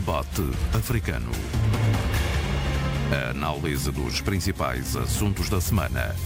Debate Africano. A análise dos principais assuntos da semana.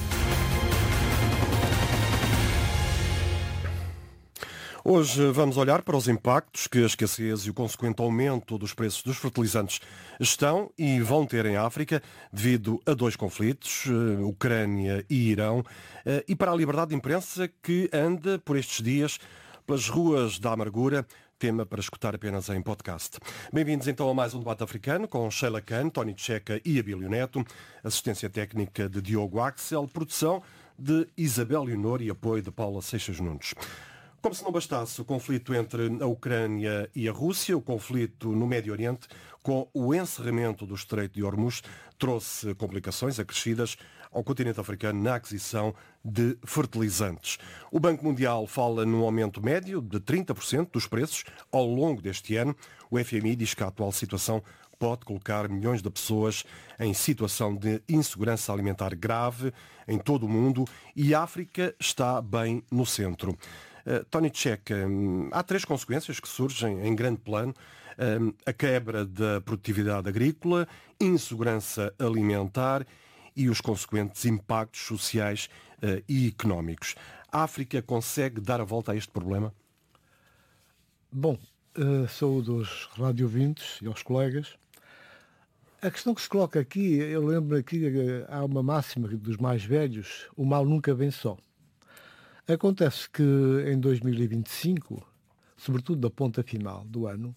Hoje vamos olhar para os impactos que a escassez e o consequente aumento dos preços dos fertilizantes estão e vão ter em África devido a dois conflitos, Ucrânia e Irão, e para a liberdade de imprensa que anda por estes dias pelas ruas da amargura, tema para escutar apenas em podcast. Bem-vindos então a mais um debate africano com Sheila Khan, Tony Checa e Abílio Neto, assistência técnica de Diogo Axel, produção de Isabel Leonor e apoio de Paula Seixas Nunes. Como se não bastasse o conflito entre a Ucrânia e a Rússia, o conflito no Médio Oriente, com o encerramento do Estreito de Hormuz, trouxe complicações acrescidas ao continente africano na aquisição de fertilizantes. O Banco Mundial fala num aumento médio de 30% dos preços ao longo deste ano. O FMI diz que a atual situação pode colocar milhões de pessoas em situação de insegurança alimentar grave em todo o mundo e a África está bem no centro. Tony Checa, há três consequências que surgem em grande plano. A quebra da produtividade agrícola, insegurança alimentar e os consequentes impactos sociais e económicos. A África consegue dar a volta a este problema? Bom, saúdo aos radiovintes e aos colegas. A questão que se coloca aqui, eu lembro aqui que há uma máxima dos mais velhos, o mal nunca vem só. Acontece que em 2025, sobretudo da ponta final do ano,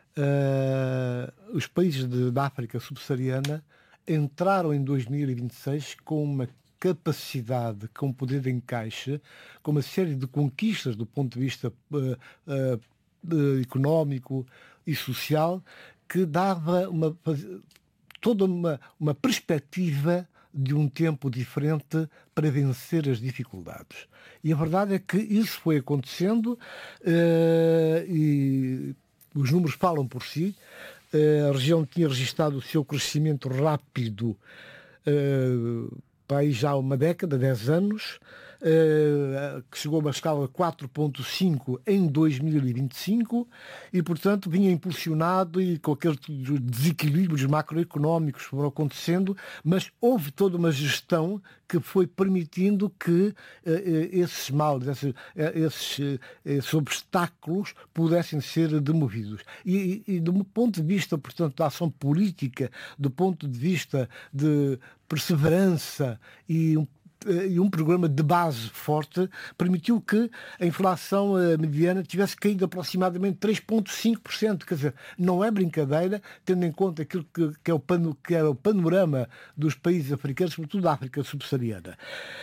os países da África subsaariana entraram em 2026 com uma capacidade, com poder de encaixe, com uma série de conquistas do ponto de vista económico e social, que dava toda uma perspectiva de um tempo diferente para vencer as dificuldades. E a verdade é que isso foi acontecendo e os números falam por si. A região tinha registrado o seu crescimento rápido para aí já há uma década, 10 anos, que chegou a uma escala 4,5 em 2025 e, portanto, vinha impulsionado e com aqueles desequilíbrios macroeconómicos que foram acontecendo, mas houve toda uma gestão que foi permitindo que esses males, esses obstáculos pudessem ser demovidos. E do ponto de vista, portanto, da ação política, do ponto de vista de perseverança e um programa de base forte, permitiu que a inflação mediana tivesse caído aproximadamente 3,5%. Quer dizer, não é brincadeira, tendo em conta aquilo que é o panorama dos países africanos, sobretudo da África subsaariana.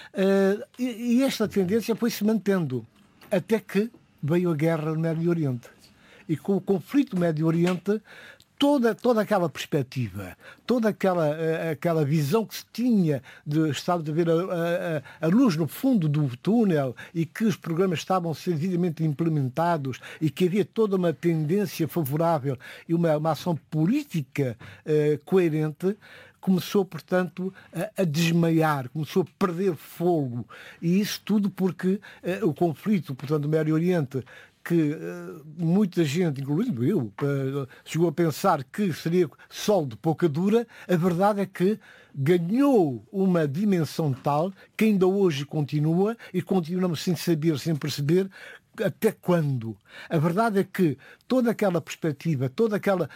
E esta tendência foi-se mantendo, até que veio a guerra no Médio Oriente. E com o conflito no Médio Oriente, toda aquela perspectiva, toda aquela visão que se tinha de estar a ver a luz no fundo do túnel e que os programas estavam a ser devidamente implementados e que havia toda uma tendência favorável e uma ação política coerente, começou, portanto, a desmaiar, começou a perder fogo. E isso tudo porque o conflito, portanto, do Médio Oriente, que muita gente, incluindo eu, chegou a pensar que seria sol de pouca dura, a verdade é que ganhou uma dimensão tal que ainda hoje continua e continuamos sem saber, sem perceber até quando. A verdade é que toda aquela perspectiva, toda aquela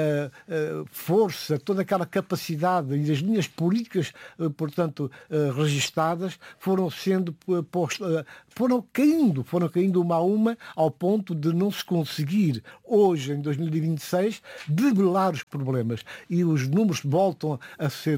força, toda aquela capacidade e as linhas políticas, portanto, registadas, foram sendo foram caindo uma a uma, ao ponto de não se conseguir, hoje, em 2026, debelar os problemas. E os números voltam a ser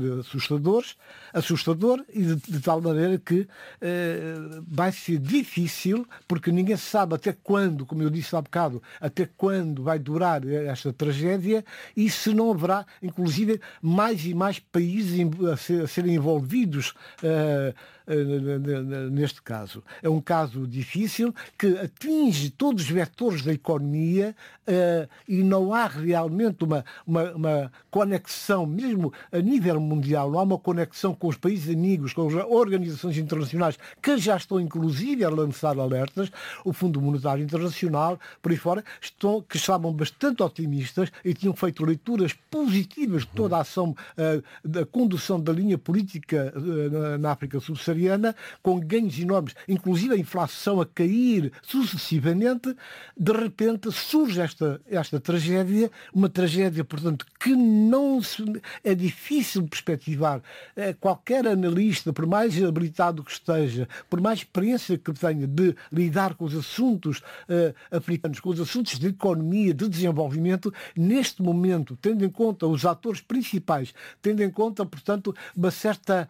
assustador e de tal maneira que vai ser difícil, porque ninguém sabe até quando, como eu disse há bocado, até quando vai durar esta tragédia e se não haverá, inclusive, mais e mais países a serem envolvidos neste caso. É um caso difícil que atinge todos os vetores da economia e não há realmente uma conexão, mesmo a nível mundial, não há uma conexão com os países amigos, com as organizações internacionais que já estão inclusive a lançar alertas, o Fundo Monetário Internacional, por aí fora, que estavam bastante otimistas e tinham feito leituras positivas de toda a ação da condução da linha política na África subsaariana, com ganhos enormes, inclusive a inflação a cair sucessivamente. De repente surge esta tragédia, uma tragédia, portanto, que não é difícil de perspectivar. Qualquer analista, por mais habilitado que esteja, por mais experiência que tenha de lidar com os assuntos africanos, com os assuntos de economia, de desenvolvimento, neste momento, tendo em conta os atores principais, tendo em conta, portanto, uma certa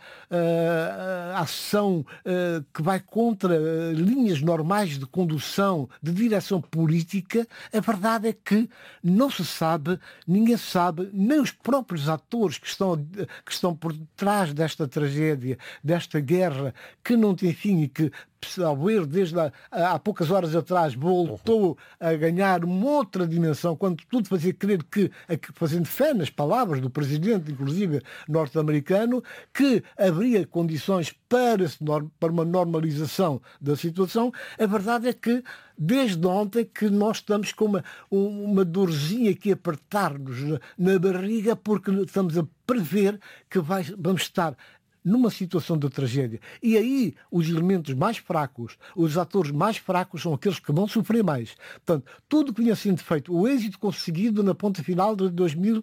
ação que vai contra linhas normais de condução, de direção política, a verdade é que não se sabe, ninguém sabe, nem os próprios atores que estão por trás desta tragédia, desta guerra, que não tem fim e que, ao ver, desde há poucas horas atrás, voltou a ganhar uma outra dimensão, quando tudo fazia crer fazendo fé nas palavras do presidente, inclusive norte-americano, que haveria condições para uma normalização da situação. A verdade é que, desde ontem, que nós estamos com uma dorzinha aqui a apertar-nos na barriga, porque estamos a prever que vamos estar numa situação de tragédia. E aí os elementos mais fracos, os atores mais fracos são aqueles que vão sofrer mais. Portanto, tudo o que vinha sendo feito, o êxito conseguido na ponta final de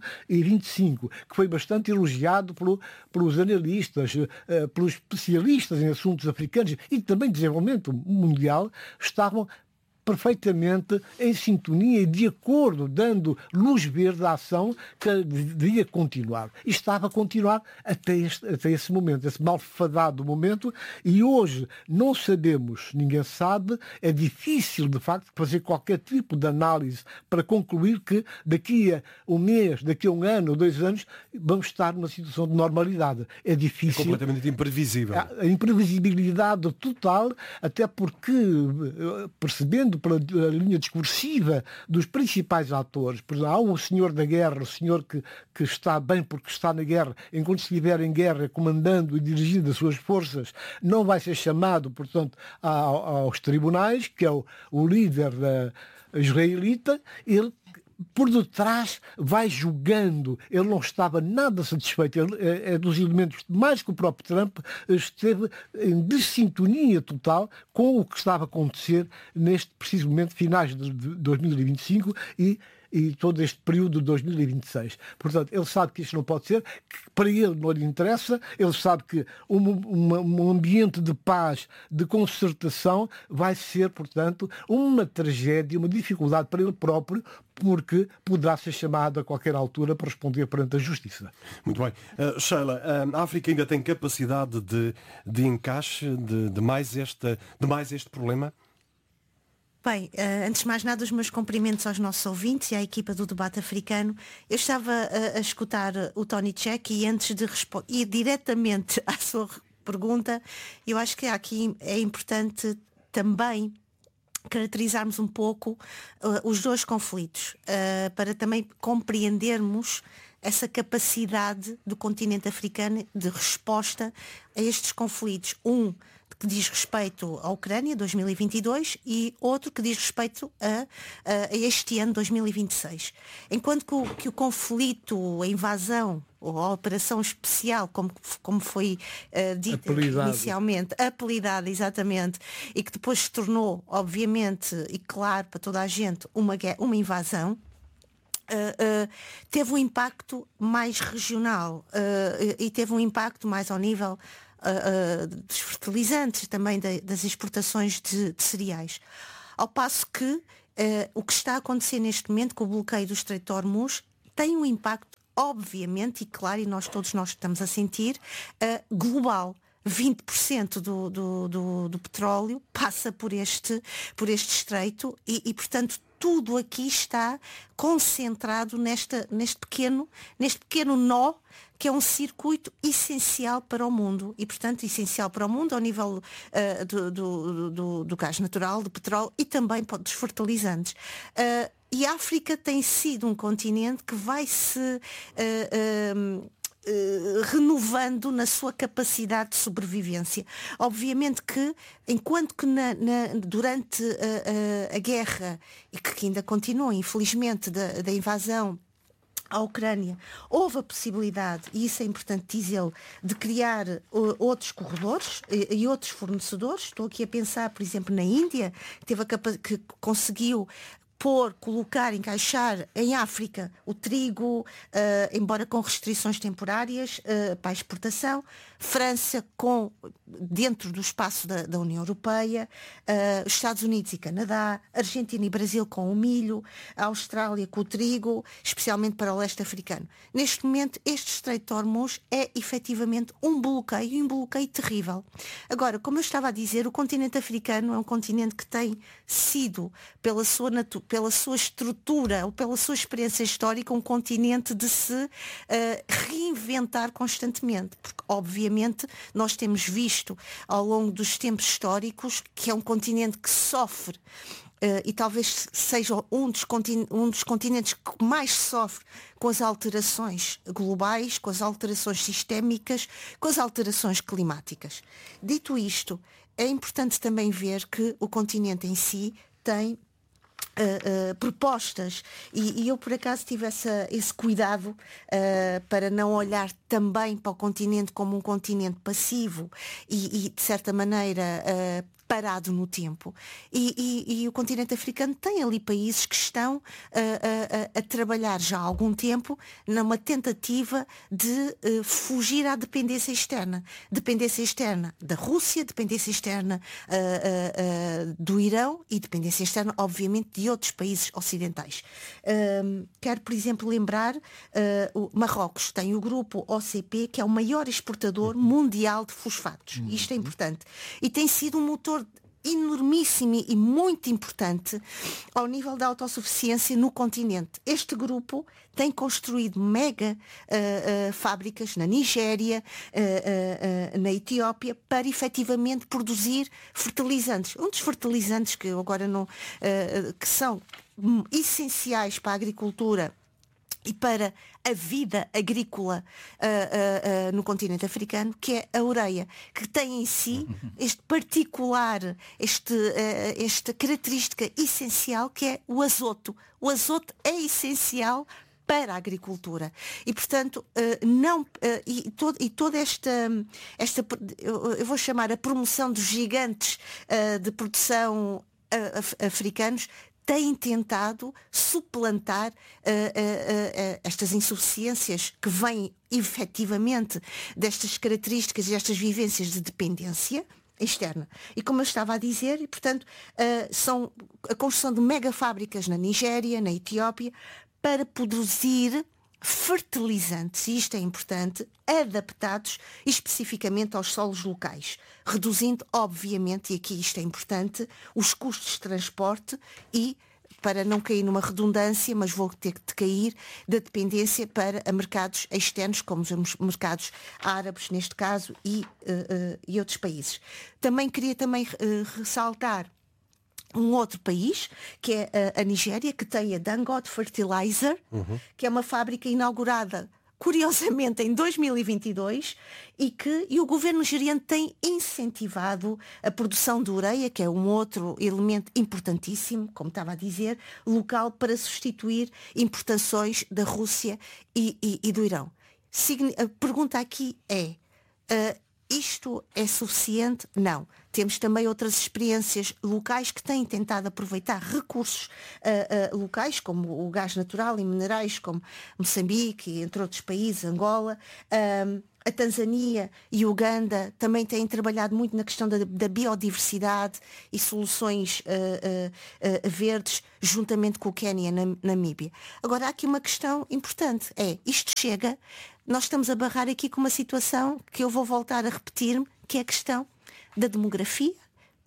2025, que foi bastante elogiado pelos analistas, pelos especialistas em assuntos africanos e também desenvolvimento mundial, estavam perfeitamente em sintonia e de acordo, dando luz verde à ação que devia continuar. E estava a continuar até esse momento, esse malfadado momento, e hoje não sabemos, ninguém sabe, é difícil, de facto, fazer qualquer tipo de análise para concluir que daqui a um mês, daqui a um ano ou 2 anos, vamos estar numa situação de normalidade. É difícil. É completamente imprevisível. A imprevisibilidade total, até porque, percebendo pela linha discursiva dos principais atores, por exemplo, há um senhor da guerra, o senhor que está bem porque está na guerra, enquanto estiver em guerra, comandando e dirigindo as suas forças, não vai ser chamado, portanto, aos tribunais, que é o líder israelita. Ele, por detrás, vai julgando. Ele não estava nada satisfeito. Ele é dos elementos, mais que o próprio Trump, esteve em dessintonia total com o que estava a acontecer neste preciso momento, finais de 2025 e todo este período de 2026. Portanto, ele sabe que isto não pode ser, que para ele não lhe interessa, ele sabe que um ambiente de paz, de concertação, vai ser, portanto, uma tragédia, uma dificuldade para ele próprio, porque poderá ser chamado a qualquer altura para responder perante a justiça. Muito bem. Sheila, a África ainda tem capacidade de encaixe de mais este problema? Bem, antes de mais nada, os meus cumprimentos aos nossos ouvintes e à equipa do debate africano. Eu estava a escutar o Tony Check e antes de ir diretamente à sua pergunta, eu acho que aqui é importante também caracterizarmos um pouco os dois conflitos, para também compreendermos essa capacidade do continente africano de resposta a estes conflitos. Um que diz respeito à Ucrânia, 2022, e outro que diz respeito a este ano, 2026. Enquanto que o conflito, a invasão, ou a operação especial, como foi dita inicialmente, apelidada exatamente, e que depois se tornou, obviamente, e claro para toda a gente, uma invasão, teve um impacto mais regional e teve um impacto mais ao nível dos fertilizantes, também das exportações de cereais. Ao passo que o que está a acontecer neste momento com o bloqueio do Estreito de Hormuz tem um impacto, obviamente, e claro, e todos nós estamos a sentir, global. 20% do petróleo passa por este estreito e portanto, tudo aqui está concentrado neste pequeno nó que é um circuito essencial para o mundo e, portanto, essencial para o mundo ao nível do gás natural, do petróleo e também dos fertilizantes. E a África tem sido um continente que vai se renovando na sua capacidade de sobrevivência. Obviamente que, enquanto que durante a guerra, e que ainda continua, infelizmente, da invasão à Ucrânia, houve a possibilidade, e isso é importante dizê-lo, de criar outros corredores e outros fornecedores. Estou aqui a pensar, por exemplo, na Índia, que conseguiu colocar, encaixar em África o trigo, embora com restrições temporárias para a exportação. França dentro do espaço da União Europeia, os Estados Unidos e Canadá, Argentina e Brasil com o milho, a Austrália com o trigo, especialmente para o leste africano. Neste momento, este Estreito de Hormuz é efetivamente um bloqueio terrível. Agora, como eu estava a dizer, o continente africano é um continente que tem sido, pela sua estrutura ou pela sua experiência histórica, um continente de se reinventar constantemente, porque obviamente nós temos visto ao longo dos tempos históricos que é um continente que sofre e talvez seja um dos continentes que mais sofre com as alterações globais, com as alterações sistémicas, com as alterações climáticas. Dito isto, é importante também ver que o continente em si tem propostas e eu por acaso tive esse cuidado para não olhar também para o continente como um continente passivo e de certa maneira parado no tempo. E o continente africano tem ali países que estão a trabalhar já há algum tempo numa tentativa de fugir à dependência externa. Dependência externa da Rússia, dependência externa do Irão e dependência externa, obviamente, de outros países ocidentais. Quero, por exemplo, lembrar o Marrocos tem o grupo OCP, que é o maior exportador mundial de fosfatos. Isto é importante. E tem sido um motor enormíssimo e muito importante ao nível da autossuficiência no continente. Este grupo tem construído mega fábricas na Nigéria, na Etiópia, para efetivamente produzir fertilizantes. Um dos fertilizantes que eu agora não que são essenciais para a agricultura e para a vida agrícola no continente africano, que é a ureia, que tem em si este particular, esta característica essencial que é o azoto. O azoto é essencial para a agricultura e, portanto, toda esta eu vou chamar a promoção dos gigantes de produção africanos têm tentado suplantar estas insuficiências que vêm efetivamente destas características e estas vivências de dependência externa. E como eu estava a dizer, e, portanto, são a construção de megafábricas na Nigéria, na Etiópia, para produzir fertilizantes, e isto é importante, adaptados especificamente aos solos locais, reduzindo, obviamente, e aqui isto é importante, os custos de transporte e, para não cair numa redundância, mas vou ter de cair, da dependência para mercados externos, como os mercados árabes, neste caso, e outros países. Também queria ressaltar um outro país, que é a Nigéria, que tem a Dangote Fertilizer, que é uma fábrica inaugurada, curiosamente, em 2022, e o governo nigeriano tem incentivado a produção de ureia, que é um outro elemento importantíssimo, como estava a dizer, local, para substituir importações da Rússia e do Irão. A pergunta aqui é... isto é suficiente? Não. Temos também outras experiências locais que têm tentado aproveitar recursos locais, como o gás natural e minerais, como Moçambique, entre outros países, Angola. A Tanzânia e Uganda também têm trabalhado muito na questão da biodiversidade e soluções verdes, juntamente com o Quénia e Namíbia. Agora, há aqui uma questão importante. Isto chega, nós estamos a barrar aqui com uma situação que eu vou voltar a repetir-me, que é a questão da demografia,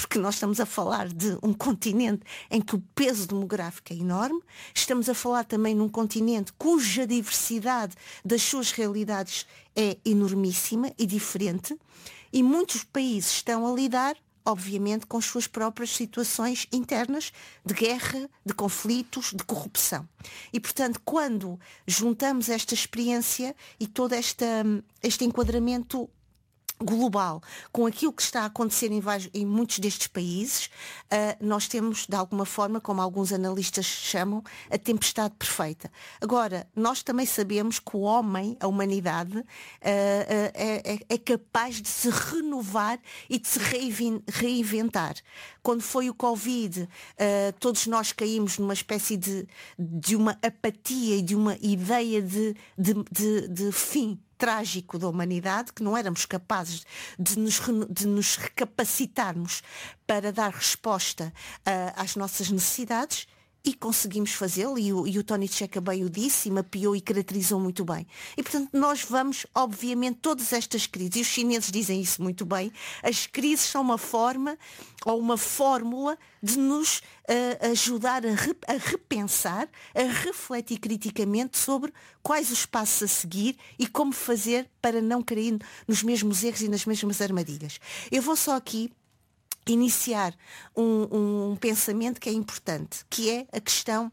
porque nós estamos a falar de um continente em que o peso demográfico é enorme, estamos a falar também num continente cuja diversidade das suas realidades é enormíssima e diferente, e muitos países estão a lidar, obviamente, com as suas próprias situações internas de guerra, de conflitos, de corrupção. E, portanto, quando juntamos esta experiência e todo este enquadramento global com aquilo que está a acontecer em muitos destes países, nós temos, de alguma forma, como alguns analistas chamam, a tempestade perfeita. Agora, nós também sabemos que o homem, a humanidade, é capaz de se renovar e de se reinventar. Quando foi o Covid, todos nós caímos numa espécie de uma apatia e de uma ideia de fim trágico da humanidade, que não éramos capazes de nos recapacitarmos para dar resposta às nossas necessidades, e conseguimos fazê-lo, e o Tony Checa bem o disse, e mapeou e caracterizou muito bem. E, portanto, nós vamos, obviamente, todas estas crises, e os chineses dizem isso muito bem, as crises são uma forma ou uma fórmula de nos ajudar a repensar, a refletir criticamente sobre quais os passos a seguir e como fazer para não cair nos mesmos erros e nas mesmas armadilhas. Eu vou só aqui iniciar um pensamento que é importante, que é a questão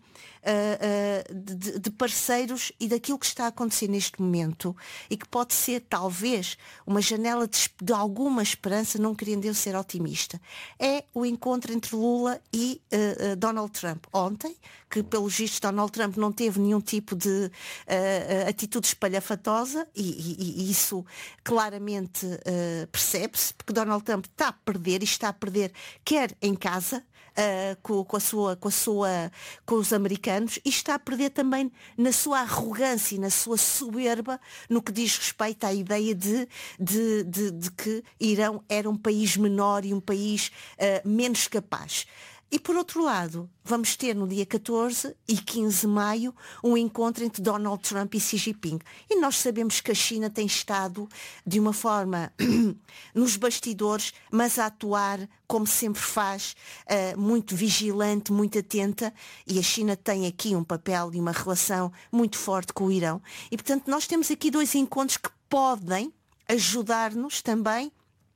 de parceiros e daquilo que está a acontecer neste momento, e que pode ser talvez uma janela de alguma esperança, não querendo eu ser otimista. É o encontro entre Lula e Donald Trump ontem, que pelos vistos Donald Trump não teve nenhum tipo de atitude espalhafatosa, e isso claramente percebe-se, porque Donald Trump está a perder, e está a perder quer em casa, com os americanos, e está a perder também na sua arrogância e na sua soberba no que diz respeito à ideia de que Irão era um país menor e um país menos capaz. E, por outro lado, vamos ter no dia 14 e 15 de maio um encontro entre Donald Trump e Xi Jinping. E nós sabemos que a China tem estado de uma forma nos bastidores, mas a atuar como sempre faz, muito vigilante, muito atenta, e a China tem aqui um papel e uma relação muito forte com o Irão. E, portanto, nós temos aqui dois encontros que podem ajudar-nos também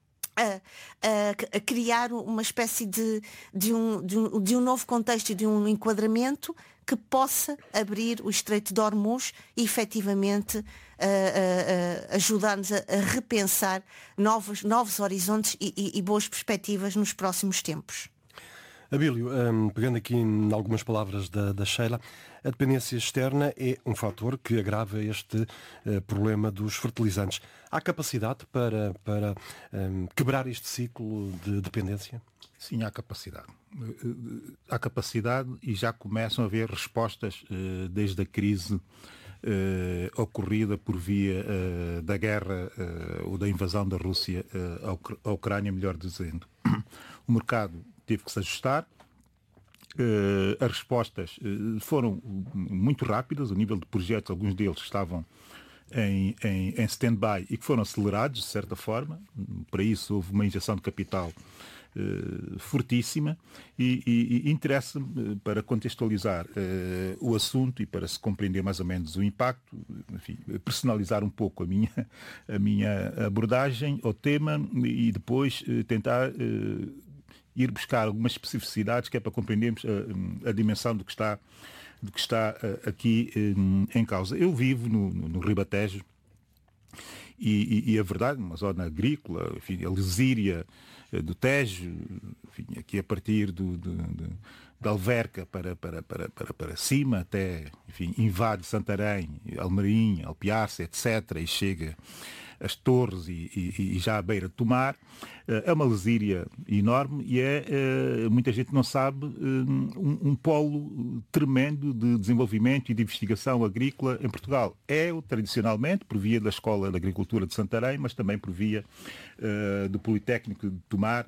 a criar uma espécie de um novo contexto e de um enquadramento que possa abrir o Estreito de Hormuz e efetivamente ajudar-nos a repensar novos horizontes e boas perspectivas nos próximos tempos. Abílio, pegando aqui em algumas palavras da Sheila, a dependência externa é um fator que agrava este problema dos fertilizantes. Há capacidade para quebrar este ciclo de dependência? Sim, há capacidade. Há capacidade e já começam a haver respostas desde a crise ocorrida por via da guerra ou da invasão da Rússia à Ucrânia, melhor dizendo. O mercado teve que se ajustar. As respostas foram muito rápidas, a nível de projetos, alguns deles estavam em stand-by e que foram acelerados, de certa forma. Para isso houve uma injeção de capital fortíssima e interessa-me, para contextualizar o assunto e para se compreender mais ou menos o impacto, enfim, personalizar um pouco a minha abordagem ao tema e depois tentar ir buscar algumas especificidades que é para compreendermos a dimensão do que está aqui em causa. Eu vivo no Ribatejo e a verdade, uma zona agrícola, enfim, a Lesíria do Tejo, enfim, aqui a partir da Alverca para cima, até, enfim, invade Santarém, Almarim, Alpiarce, etc., e chega às Torres e já à beira de Tomar. É uma lesíria enorme e muita gente não sabe, um polo tremendo de desenvolvimento e de investigação agrícola em Portugal. Tradicionalmente, por via da Escola de Agricultura de Santarém, mas também por via do Politécnico de Tomar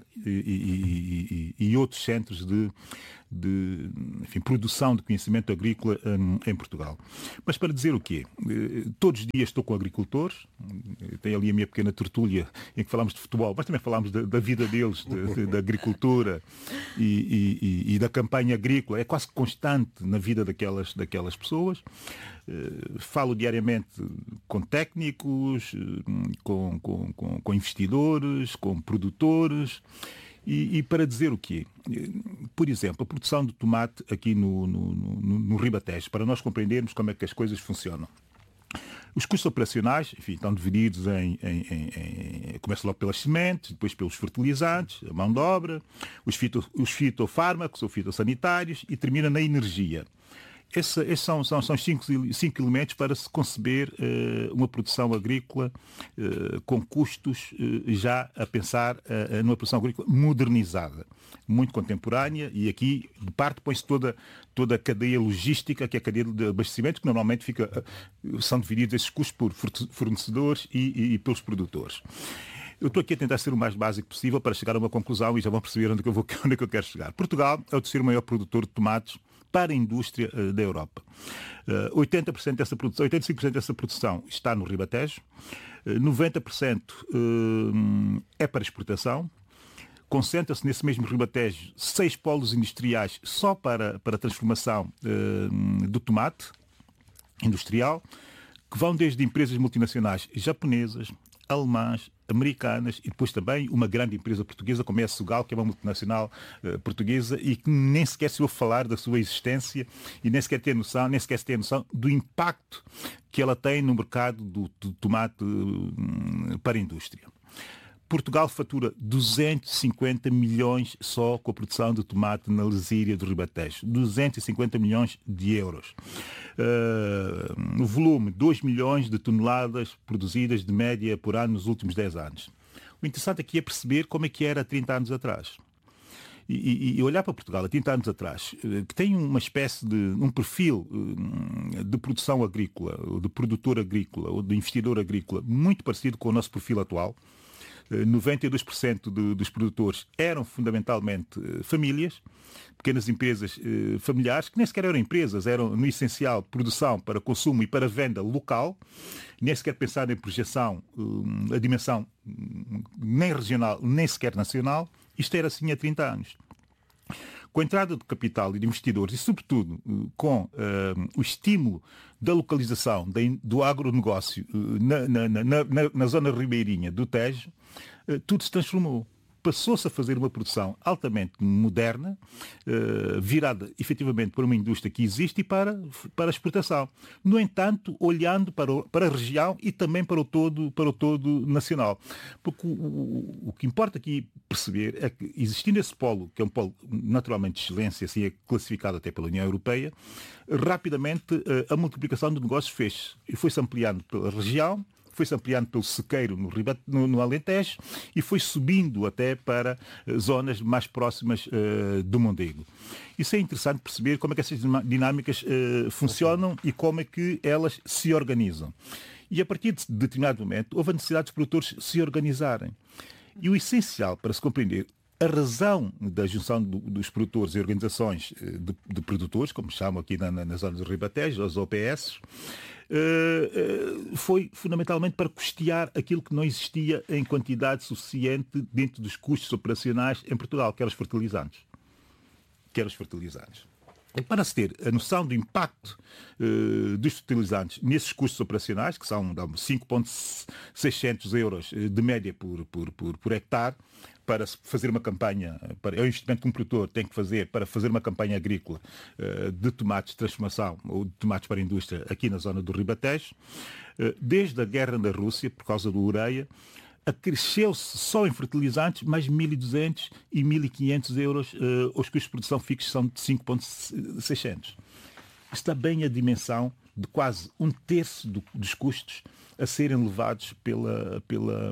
e outros centros de produção de conhecimento agrícola em Portugal. Mas para dizer o quê? Todos os dias estou com agricultores, tenho ali a minha pequena tertúlia em que falamos de futebol, mas também falamos digamos, da vida deles, da agricultura e da campanha agrícola, é quase constante na vida daquelas pessoas. Falo diariamente com técnicos, com investidores, com produtores. E para dizer o quê? Por exemplo, a produção de tomate aqui no Ribatejo, para nós compreendermos como é que as coisas funcionam. Os custos operacionais, enfim, estão divididos começa logo pelas sementes, depois pelos fertilizantes, a mão de obra, os fitofármacos ou fitossanitários e termina na energia. Esses são cinco elementos para se conceber uma produção agrícola com custos já a pensar numa produção agrícola modernizada, muito contemporânea, e aqui de parte põe-se toda a cadeia logística, que é a cadeia de abastecimento, que normalmente são divididos esses custos por fornecedores e pelos produtores. Eu estou aqui a tentar ser o mais básico possível para chegar a uma conclusão e já vão perceber onde é que eu quero chegar. Portugal é o terceiro maior produtor de tomates para a indústria da Europa. 85% dessa produção está no Ribatejo, 90% é para exportação, concentra-se nesse mesmo Ribatejo 6 polos industriais só para a transformação do tomate industrial, que vão desde empresas multinacionais japonesas, alemãs, americanas e depois também uma grande empresa portuguesa como é a Sugal, que é uma multinacional portuguesa e que nem sequer se ouve falar da sua existência e nem sequer se tem noção do impacto que ela tem no mercado do tomate para a indústria. Portugal fatura 250 milhões só com a produção de tomate na lesíria do Ribatejo. 250 milhões de euros. No volume, 2 milhões de toneladas produzidas de média por ano nos últimos 10 anos. O interessante aqui é perceber como é que era há 30 anos atrás. E olhar para Portugal há 30 anos atrás, que tem uma espécie de um perfil de produção agrícola, ou de produtor agrícola, ou de investidor agrícola, muito parecido com o nosso perfil atual. 92% dos produtores eram fundamentalmente famílias, pequenas empresas familiares, que nem sequer eram empresas, eram no essencial produção para consumo e para venda local, nem sequer pensar em projeção, a dimensão nem regional, nem sequer nacional. Isto era assim há 30 anos. Com a entrada de capital e de investidores e, sobretudo, com o estímulo da localização do agronegócio na zona ribeirinha do Tejo, tudo se transformou. Passou-se a fazer uma produção altamente moderna, virada efetivamente para uma indústria que existe e para a exportação. No entanto, olhando para a região e também para o todo nacional. Porque o que importa aqui perceber é que, existindo esse polo, que é um polo naturalmente de excelência, assim é classificado até pela União Europeia, rapidamente a multiplicação de negócios fez-se e foi-se ampliando pela região, foi-se ampliando pelo sequeiro no Alentejo e foi subindo até para zonas mais próximas do Mondego. Isso é interessante perceber como é que essas dinâmicas funcionam e como é que elas se organizam. E a partir de determinado momento houve a necessidade dos produtores se organizarem. E o essencial para se compreender a razão da junção dos produtores e organizações de produtores, como chamam aqui na zona do Ribatejo, as OPS, foi fundamentalmente para custear aquilo que não existia em quantidade suficiente dentro dos custos operacionais em Portugal, que eram os fertilizantes. E para se ter a noção do impacto dos fertilizantes nesses custos operacionais, que são 5.600 euros de média por hectare, para fazer uma campanha, é um investimento que um produtor tem que fazer para fazer uma campanha agrícola de tomates de transformação ou de tomates para a indústria aqui na zona do Ribatejo. Desde a guerra da Rússia, por causa do ureia, acresceu-se só em fertilizantes mais 1.200 e 1.500 euros, os custos de produção fixos são de 5.600. Está bem a dimensão de quase 1/3 dos custos a serem levados pela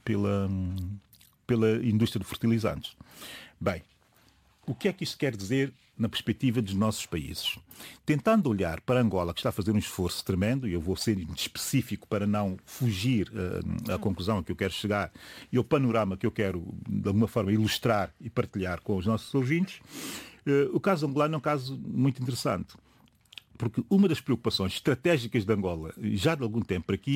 indústria de fertilizantes. Bem, o que é que isto quer dizer na perspectiva dos nossos países? Tentando olhar para Angola, que está a fazer um esforço tremendo, e eu vou ser específico para não fugir à conclusão a que eu quero chegar e ao panorama que eu quero, de alguma forma, ilustrar e partilhar com os nossos ouvintes, o caso angolano é um caso muito interessante. Porque uma das preocupações estratégicas de Angola, já de algum tempo aqui,